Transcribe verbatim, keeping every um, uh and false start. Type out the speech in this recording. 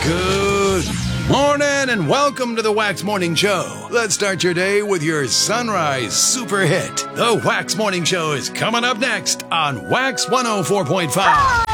Good morning and welcome to the Wax Morning Show. Let's start your day with your sunrise super hit. The Wax Morning Show is coming up next on Wax one oh four point five.